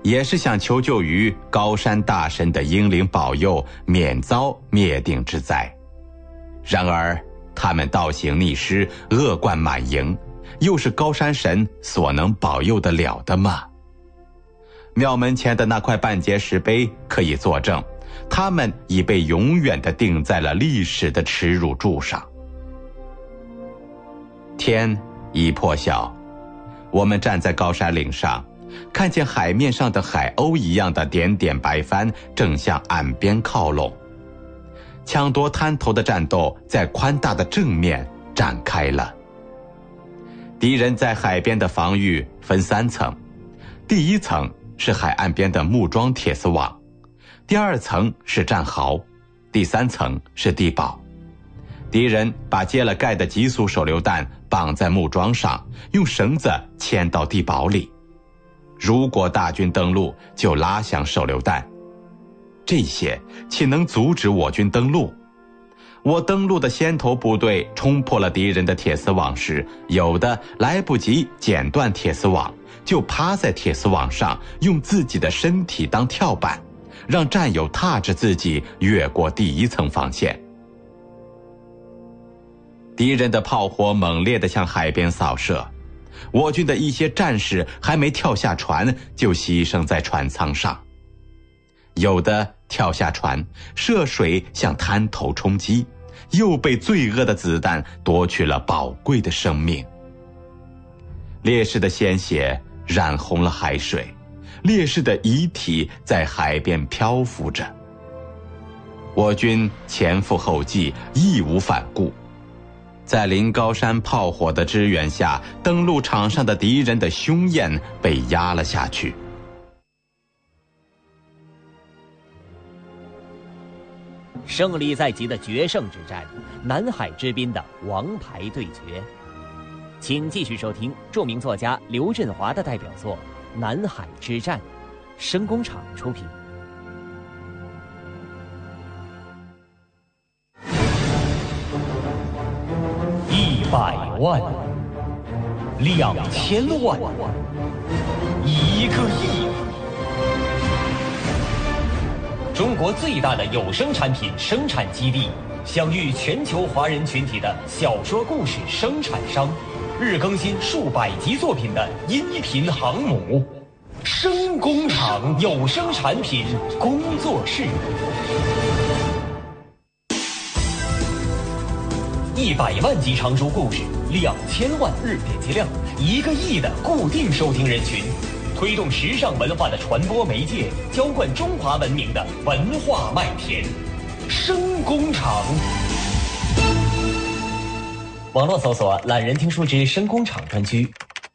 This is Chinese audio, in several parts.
也是想求救于高山大神的英灵保佑，免遭灭顶之灾。然而他们倒行逆施，恶贯满盈，又是高山神所能保佑得了的吗？庙门前的那块半截石碑可以作证，他们已被永远地钉在了历史的耻辱柱上。天已破晓，我们站在高山岭上，看见海面上的海鸥一样的点点白帆正向岸边靠拢。抢夺滩头的战斗在宽大的正面展开了。敌人在海边的防御分3层，第1层是海岸边的木桩铁丝网，第2层是战壕，第3层是地堡。敌人把揭了盖的急速手榴弹绑在木桩上，用绳子牵到地堡里。如果大军登陆，就拉响手榴弹。这些岂能阻止我军登陆？我登陆的先头部队冲破了敌人的铁丝网时，有的来不及剪断铁丝网，就趴在铁丝网上，用自己的身体当跳板，让战友踏着自己越过第1层防线。敌人的炮火猛烈地向海边扫射，我军的一些战士还没跳下船，就牺牲在船舱上。有的跳下船，涉水向滩头冲击，又被罪恶的子弹夺去了宝贵的生命。烈士的鲜血染红了海水，烈士的遗体在海边漂浮着。我军前赴后继，义无反顾。在临高山炮火的支援下，登陆场上的敌人的凶焰被压了下去。 胜利在即的决胜之战，南海之滨的王牌对决。请继续收听著名作家刘振华的代表作《南海之战》，声工厂出品。100万、2000万、1个亿。中国最大的有声产品生产基地，享誉全球华人群体的小说故事生产商，日更新数百集作品的音频航母，声工厂有声产品工作室。100万集长株故事，2000万日点击量，1个亿的固定收听人群，推动时尚文化的传播媒介，浇灌中华文明的文化麦田。声工厂。网络搜索“懒人听书之声工厂”专区。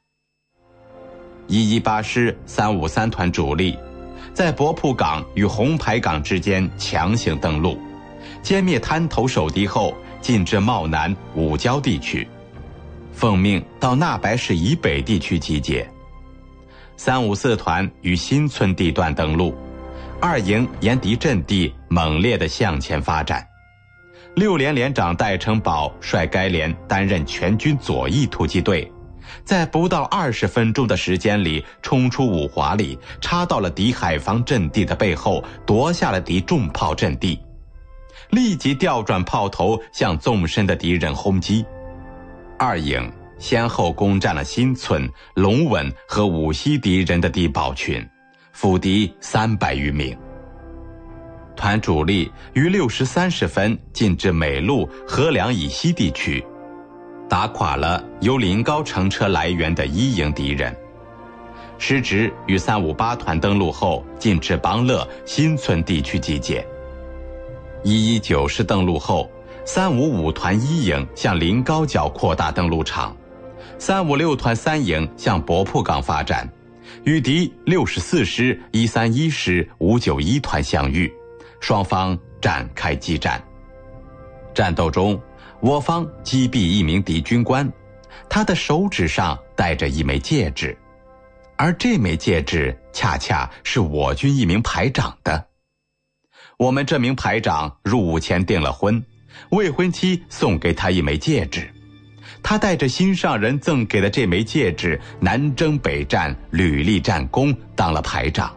118师353团主力在博铺港与红牌港之间强行登陆，歼灭滩头守敌后，进至茂南五礁地区，奉命到纳白市以北地区集结。354团于新村地段登陆，2营沿敌阵地猛烈地向前发展。6连连长戴成宝率该连担任全军左翼突击队，在不到20分钟的时间里冲出五华里，插到了敌海防阵地的背后，夺下了敌重炮阵地，立即调转炮头向纵深的敌人轰击。2营先后攻占了新村、龙稳和五溪敌人的地堡群，俘敌300余名。团主力于6时30分进至美路河梁以西地区，打垮了由临高乘车来援的1营敌人。师直与358团登陆后，进至邦乐新村地区集结。119师登陆后，355团1营向临高角扩大登陆场，356团3营向博铺港发展，与敌64师、131师、591团相遇，双方展开激战。战斗中，我方击毙一名敌军官，他的手指上戴着一枚戒指，而这枚戒指恰恰是我军一名排长的。我们这名排长入伍前订了婚，未婚妻送给他一枚戒指，他带着心上人赠给的这枚戒指，南征北战，屡立战功，当了排长。